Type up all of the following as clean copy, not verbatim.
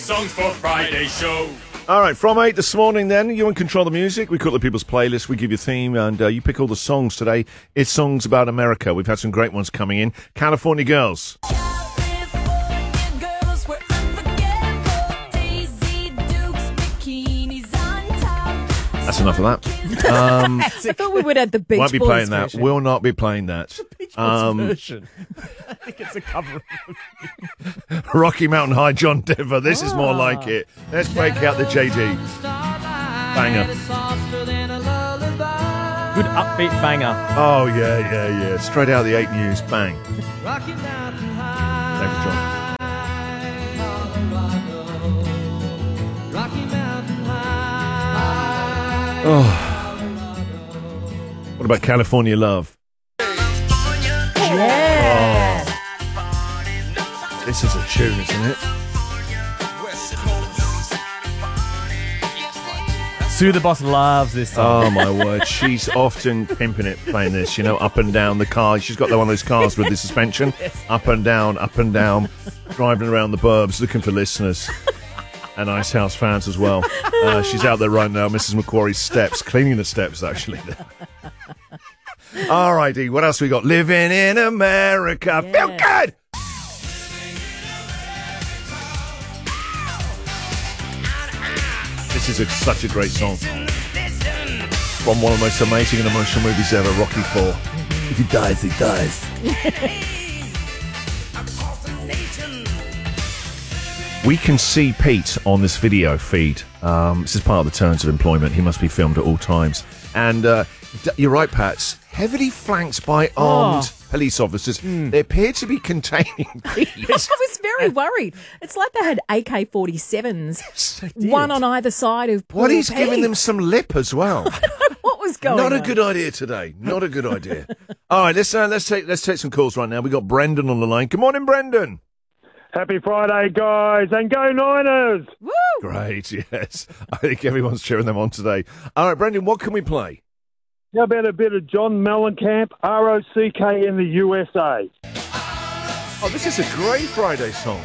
Songs for Friday show. All right, from 8 this morning then, you in control of the music. We call the People's Playlist. We give you a theme, and you pick all the songs today. It's songs about America. We've had some great ones coming in. California Girls. That's enough of that. I thought we would have the Beach Won't be Boys playing that. version. Will not be playing that. Version. I think it's a cover. Rocky Mountain High, John Denver. This is more like it. Let's break out the JD. Banger. Good upbeat banger. Oh, yeah. Straight out of the 8 News. Bang. Thanks, John. Oh. What about California Love? Yeah. Oh. This is a tune, isn't it? Sue the Boss loves this song. Oh, my word. She's often pimping it playing this, up and down the car. She's got one of those cars with the suspension. Up and down, driving around the burbs, looking for listeners. And Ice House fans as well. She's out there right now, Mrs. Macquarie's steps, cleaning the steps, actually. All righty, what else we got? Living in America. Yeah. Feel good! This is such a great song. From one of the most amazing and emotional movies ever, Rocky IV. If he dies, he dies. We can see Pete on this video feed. This is part of the terms of employment. He must be filmed at all times. And you're right, Pats. Heavily flanked by armed police officers. They appear to be containing Pete. I was very worried. It's like they had AK-47s, one on either side of poor What, he's Pete. giving them some lip as well. What was going Not on? a good idea today. Not a good idea. All right, let's take some calls right now. We got Brendan on the line. Good morning, Brendan. Happy Friday, guys, and go Niners! Woo! Great, yes. I think everyone's cheering them on today. All right, Brendan, what can we play? How about a bit of John Mellencamp, ROCK in the USA? Oh, this is a great Friday song.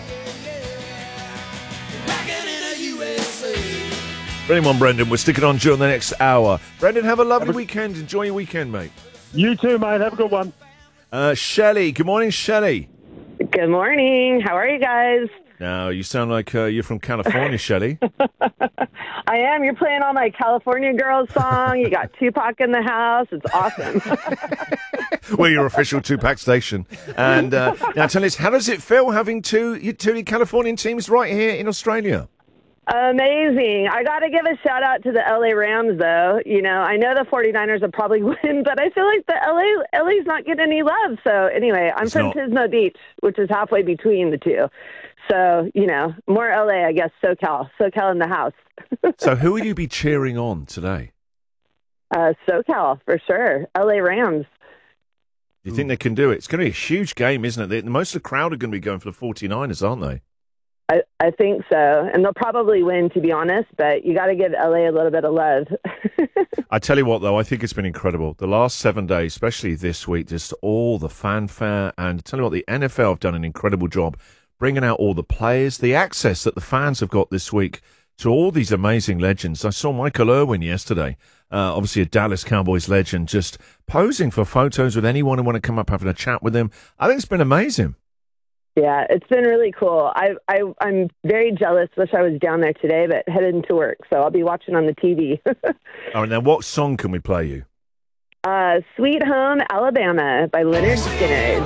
Bring him on, Brendan. We're sticking on during the next hour. Brendan, have a lovely weekend. Enjoy your weekend, mate. You too, mate. Have a good one. Shelley. Good morning, Shelley. Good morning. How are you guys? Now, you sound like you're from California, Shelley. I am. You're playing all my California Girls song. You got Tupac in the house. It's awesome. We're your official Tupac station. And now tell us, how does it feel having two Californian teams right here in Australia? Amazing. I got to give a shout out to the LA Rams, though. I know the 49ers will probably win, but I feel like the LA's not getting any love. So anyway, I'm from Pismo Beach, which is halfway between the two. So, more LA, I guess, SoCal in the house. So who will you be cheering on today? SoCal, for sure. LA Rams. Do you think they can do it? It's going to be a huge game, isn't it? Most of the crowd are going to be going for the 49ers, aren't they? I think so. And they'll probably win, to be honest, but you got to give LA a little bit of love. I tell you what, though, I think it's been incredible. The last 7 days, especially this week, just all the fanfare. And tell you what, the NFL have done an incredible job bringing out all the players, the access that the fans have got this week to all these amazing legends. I saw Michael Irwin yesterday, obviously a Dallas Cowboys legend, just posing for photos with anyone who want to come up having a chat with him. I think it's been amazing. Yeah, it's been really cool. I'm very jealous. Wish I was down there today, but headed into work, so I'll be watching on the TV. All right, now what song can we play you? Sweet Home Alabama by Leonard Skinner.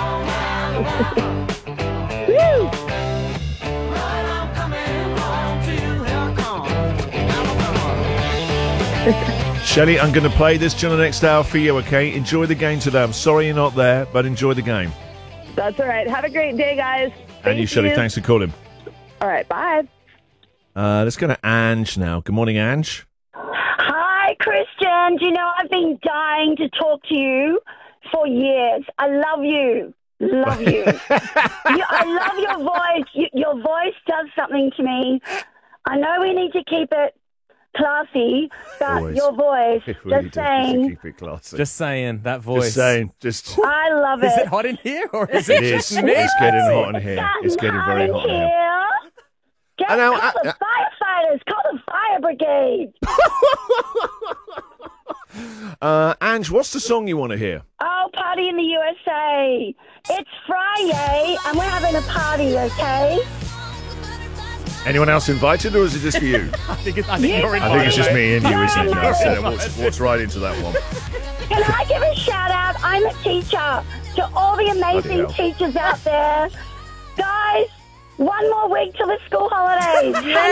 Woo! Shelley, I'm going to play this during the next hour for you, okay? Enjoy the game today. I'm sorry you're not there, but enjoy the game. That's all right. Have a great day, guys. And you, Shelley. Thanks for calling. All right. Bye. Let's go to Ange now. Good morning, Ange. Hi, Christian. Do you know I've been dying to talk to you for years. I love you. Love you. I love your voice. Your voice does something to me. I know we need to keep it classy, but Always. your voice, Really just saying. keep it classy. Just saying, that voice. Just saying. I love it. Is it hot in here or is It it is. just me? It's getting hot in here. It's getting very hot in here. Get Call the firefighters. Call the fire brigade. Ange, what's the song you want to hear? Oh, Party in the USA. It's Friday, and we're having a party, okay? Anyone else invited, or is it just for you? I think it's just me and you, isn't it? No, so what's right into that one? Can I give a shout out? I'm a teacher. To all the amazing teachers out there. Guys, one more week till the school holidays.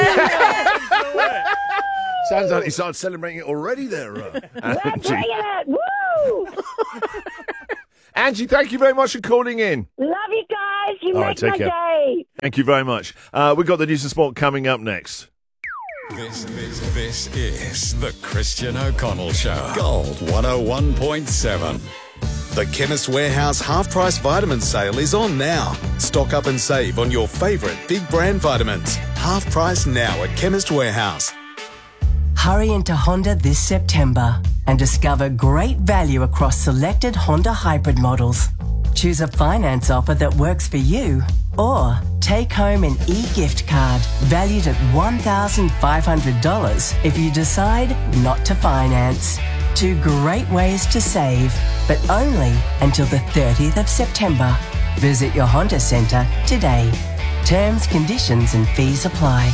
Sounds like you started celebrating it already there, We're bringing it. Woo! Angie, thank you very much for calling in. Love you guys. You All make right, take my care. day. Thank you very much. We've got the news and sport coming up next. This is the Christian O'Connell Show. Gold 101.7. The Chemist Warehouse half-price vitamin sale is on now. Stock up and save on your favourite big brand vitamins. Half price now at Chemist Warehouse. Hurry into Honda this September and discover great value across selected Honda hybrid models. Choose a finance offer that works for you, or take home an e-gift card valued at $1,500 if you decide not to finance. 2 great ways to save, but only until the 30th of September. Visit your Honda Centre today. Terms, conditions and fees apply.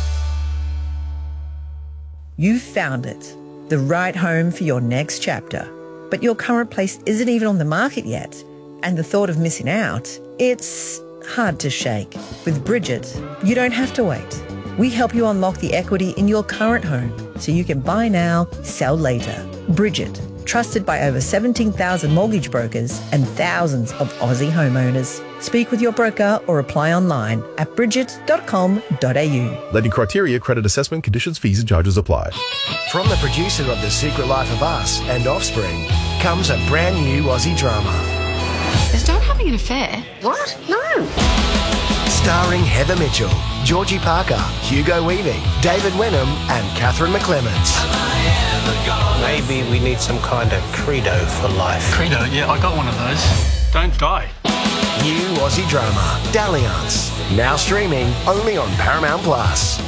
You've found it, the right home for your next chapter. But your current place isn't even on the market yet. And the thought of missing out, it's hard to shake. With Bridget, you don't have to wait. We help you unlock the equity in your current home so you can buy now, sell later. Bridget, trusted by over 17,000 mortgage brokers and thousands of Aussie homeowners. Speak with your broker or apply online at bridget.com.au. Lending criteria, credit assessment, conditions, fees and charges apply. From the producer of The Secret Life of Us and Offspring comes a brand new Aussie drama. Is Dad having an affair? What? No. Starring Heather Mitchell, Georgie Parker, Hugo Weaving, David Wenham and Catherine McClements. Maybe we need some kind of credo for life. Credo? Yeah, I got one of those. Don't die. New Aussie drama, Dalliance. Now streaming only on Paramount Plus.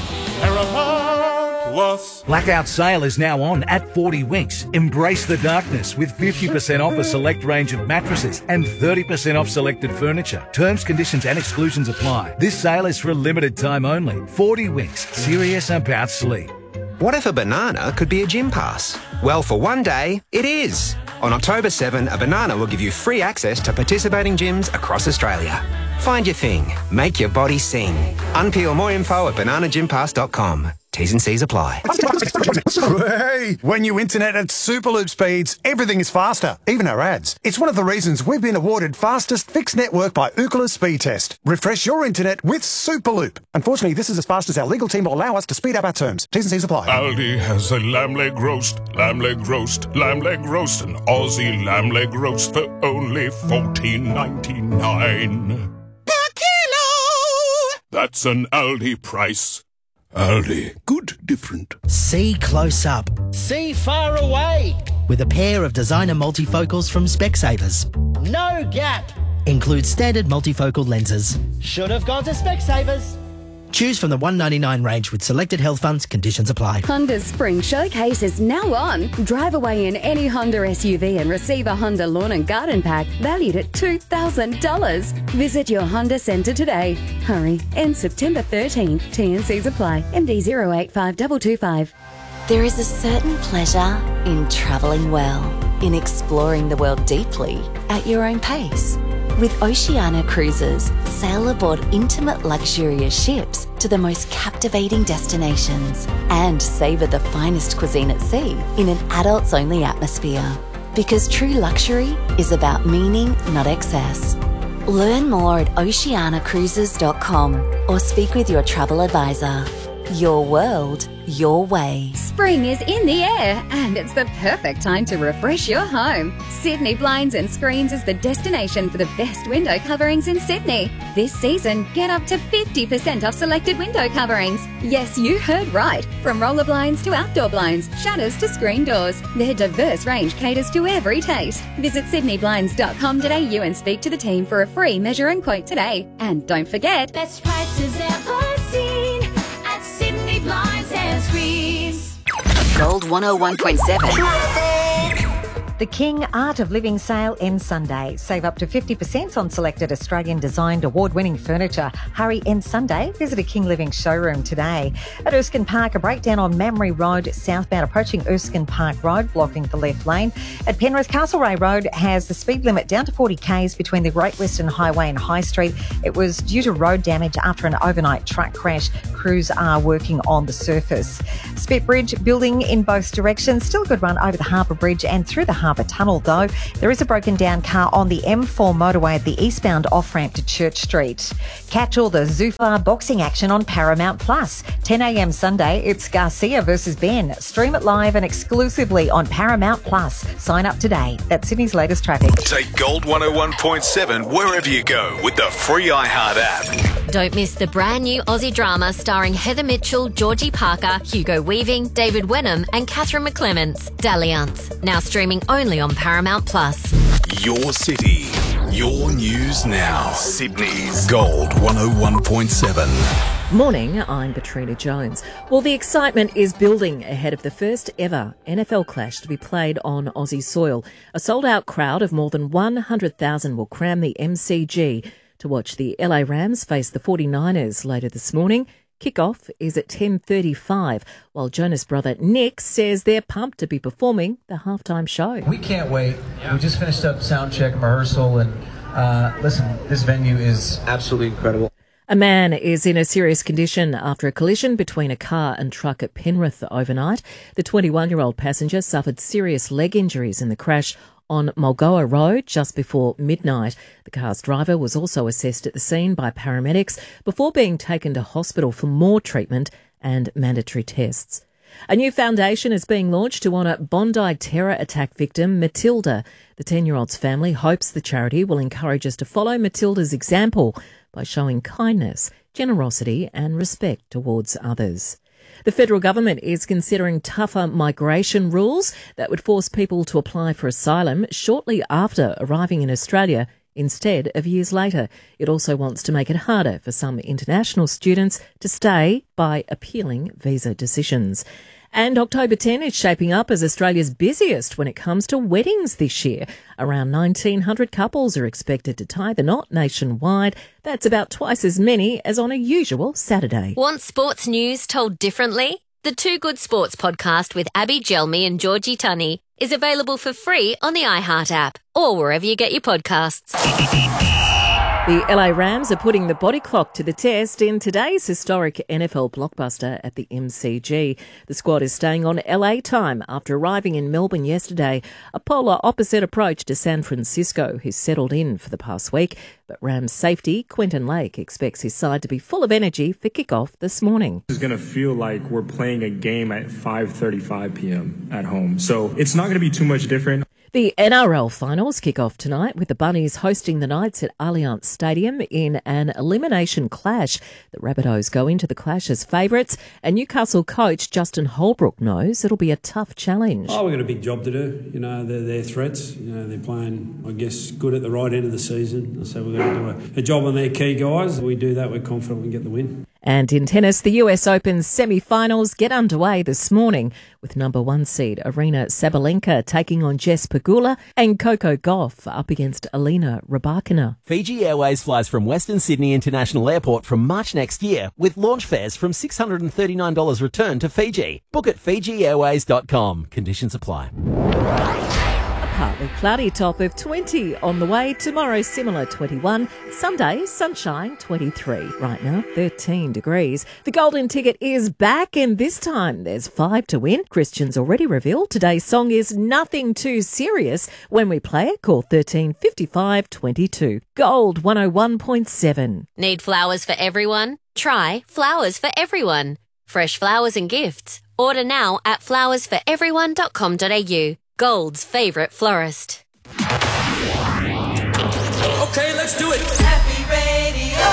Blackout sale is now on at 40 Winks. Embrace the darkness with 50% off a select range of mattresses and 30% off selected furniture. Terms, conditions and exclusions apply. This sale is for a limited time only. 40 Winks, serious about sleep. What if a banana could be a gym pass? Well, for one day, it is. On October 7, a banana will give you free access to participating gyms across Australia. Find your thing. Make your body sing. Unpeel more info at bananagympass.com. T's and C's apply. Hey, when you internet at Superloop speeds, everything is faster, even our ads. It's one of the reasons we've been awarded fastest fixed network by Ookla Speed Test. Refresh your internet with Superloop. Unfortunately, this is as fast as our legal team will allow us to speed up our terms. T's and C's apply. Aldi has a lamb leg roast, lamb leg roast, lamb leg roast, an Aussie lamb leg roast for only $14.99 per kilo. That's an Aldi price. Aldi, good different. See close up. See far away. With a pair of designer multifocals from Specsavers. No gap. Includes standard multifocal lenses. Should have gone to Specsavers. Choose from the $199 range with selected health funds. Conditions apply. Honda's Spring Showcase is now on. Drive away in any Honda SUV and receive a Honda Lawn and Garden Pack valued at $2,000. Visit your Honda Centre today. Hurry. Ends September 13th. T&Cs apply. MD 085225. There is a certain pleasure in travelling well, in exploring the world deeply at your own pace. With Oceania Cruises, sail aboard intimate luxurious ships to the most captivating destinations and savour the finest cuisine at sea in an adults-only atmosphere. Because true luxury is about meaning, not excess. Learn more at oceanacruises.com or speak with your travel advisor. Your world, your way. Spring is in the air and it's the perfect time to refresh your home. Sydney Blinds and Screens is the destination for the best window coverings in Sydney. This season, get up to 50% off selected window coverings. Yes, you heard right. From roller blinds to outdoor blinds, shutters to screen doors. Their diverse range caters to every taste. Visit sydneyblinds.com.au and speak to the team for a free measure and quote today. And don't forget, best prices ever seen. Gold 101.7. The King Art of Living sale ends Sunday. Save up to 50% on selected Australian-designed award-winning furniture. Hurry end Sunday. Visit a King Living showroom today. At Erskine Park, a breakdown on Mamre Road, southbound approaching Erskine Park Road, blocking the left lane. At Penrith, Castlereagh Road has the speed limit down to 40 k's between the Great Western Highway and High Street. It was due to road damage after an overnight truck crash. Crews are working on the surface. Spit Bridge building in both directions. Still a good run over the Harbour Bridge and through the Harbour Tunnel, though. There is a broken down car on the M4 motorway at the eastbound off-ramp to Church Street. Catch all the Zufar boxing action on Paramount Plus. 10 a.m. Sunday, it's Garcia versus Ben. Stream it live and exclusively on Paramount Plus. Sign up today. That's Sydney's latest traffic. Take Gold 101.7 wherever you go with the free iHeart app. Don't miss the brand new Aussie drama starring Heather Mitchell, Georgie Parker, Hugo Weaving, David Wenham and Catherine McClements, Dalliance. Now streaming only on Paramount Plus. Your city, your news now. Sydney's Gold 101.7. Morning, I'm Katrina Jones. Well, the excitement is building ahead of the first ever NFL clash to be played on Aussie soil. A sold-out crowd of more than 100,000 will cram the MCG to watch the LA Rams face the 49ers later this morning. Kickoff is at 10:35, while Jonas' brother Nick says they're pumped to be performing the halftime show. We can't wait. We just finished up sound check and rehearsal, and listen, this venue is absolutely incredible. A man is in a serious condition after a collision between a car and truck at Penrith overnight. The 21-year-old passenger suffered serious leg injuries in the crash on Mulgoa Road just before midnight. The car's driver was also assessed at the scene by paramedics before being taken to hospital for more treatment and mandatory tests. A new foundation is being launched to honour Bondi terror attack victim Matilda. The 10-year-old's family hopes the charity will encourage us to follow Matilda's example by showing kindness, generosity and respect towards others. The federal government is considering tougher migration rules that would force people to apply for asylum shortly after arriving in Australia instead of years later. It also wants to make it harder for some international students to stay by appealing visa decisions. And October 10 is shaping up as Australia's busiest when it comes to weddings this year. Around 1,900 couples are expected to tie the knot nationwide. That's about twice as many as on a usual Saturday. Want sports news told differently? The Two Good Sports podcast with Abby Gelmi and Georgie Tunney is available for free on the iHeart app or wherever you get your podcasts. The LA Rams are putting the body clock to the test in today's historic NFL blockbuster at the MCG. The squad is staying on LA time after arriving in Melbourne yesterday, a polar opposite approach to San Francisco, who's settled in for the past week. But Rams safety Quentin Lake expects his side to be full of energy for kickoff this morning. It's going to feel like we're playing a game at 5:35 p.m. at home, so it's not going to be too much different. The NRL finals kick off tonight with the Bunnies hosting the Knights at Allianz Stadium in an elimination clash. The Rabbitohs go into the clash as favourites, and Newcastle coach Justin Holbrook knows it'll be a tough challenge. Oh, we've got a big job to do. You know, they're threats. You know, they're playing, I guess, good at the right end of the season. So we're going to do a job on their key guys. If we do that, we're confident we get the win. And in tennis, the US Open semi-finals get underway this morning with number 1 seed Arina Sabalenka taking on Jess Pegula and Coco Gauff up against Alina Rybakina. Fiji Airways flies from Western Sydney International Airport from March next year with launch fares from $639 return to Fiji. Book at FijiAirways.com. Conditions apply. Partly cloudy, top of 20 on the way. Tomorrow, similar 21. Sunday, sunshine 23. Right now, 13 degrees. The golden ticket is back, and this time there's 5 to win. Christian's already revealed today's song is Nothing Too Serious. When we play it, call 13 55 22. Gold 101.7. Need flowers for everyone? Try Flowers for Everyone. Fresh flowers and gifts. Order now at flowersforeveryone.com.au. Gold's favourite florist. Okay, let's do it. Happy Radio.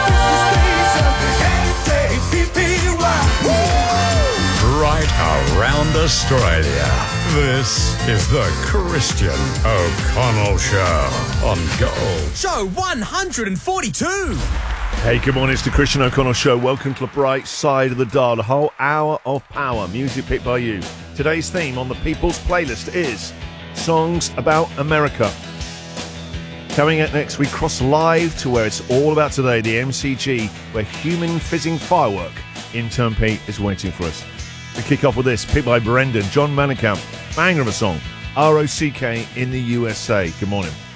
Right around Australia. This is the Christian O'Connell Show on Gold. Show 142. Hey, good morning. It's the Christian O'Connell Show. Welcome to the bright side of the dial. The whole hour of power. Music picked by you. Today's theme on the People's Playlist is Songs About America. Coming up next, we cross live to where it's all about today, the MCG, where human fizzing firework in Turn P is waiting for us. We kick off with this, picked by Brendan, John Mannekamp. Banger of a song. ROCK in the USA. Good morning.